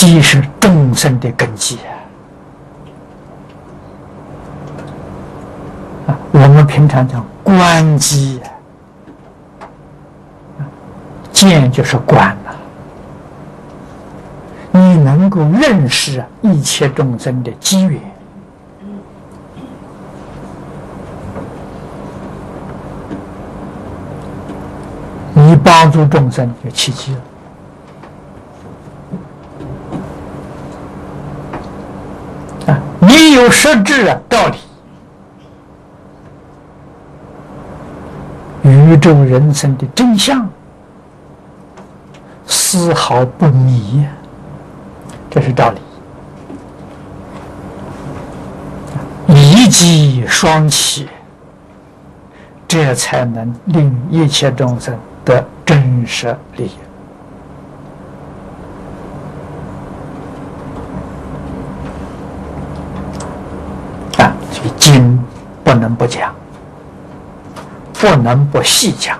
即是众生的根基啊！我们平常讲观机，见就是观了。你能够认识一切众生的机缘，你帮助众生就契机了。你有实质道理，宇宙人生的真相丝毫不迷，这是道理。一机双起，这才能令一切众生得真实利益。经不能不讲，不能不细讲。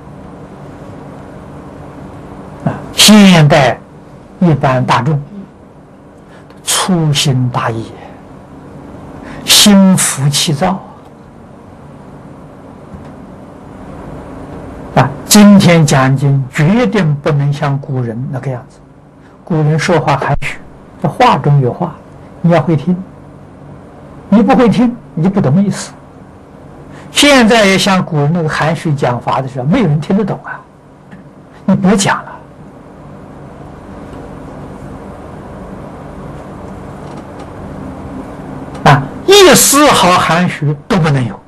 现代一般大众粗心大意，心浮气躁今天讲经决定不能像古人那个样子。古人说话含蓄，这话中有话，你要会听。你不会听，你就不懂意思。现在也像古人那个含蓄讲法的时候，没有人听得懂啊！你别讲了一丝毫含蓄都不能有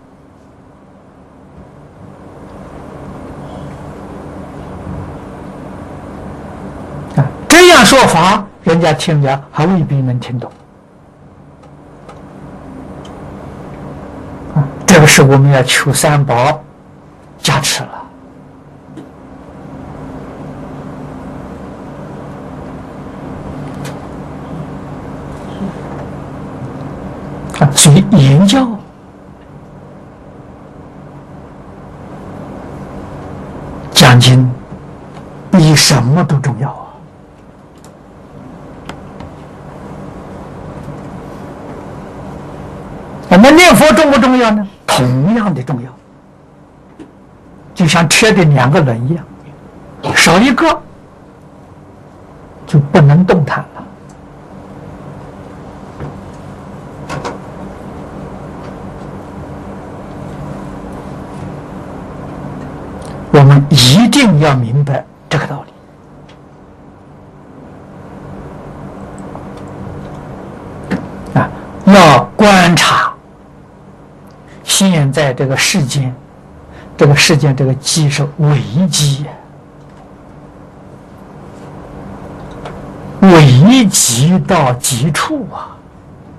这样说法，人家听着还未必能听懂。这个是我们要求三宝加持了所以言教讲经比什么都重要那念佛重不重要呢？同样的重要，就像车的两个轮一样，少一个就不能动弹了。我们一定要明白这个道理要观察现在这个世间，这个机是危机，危急到极处啊！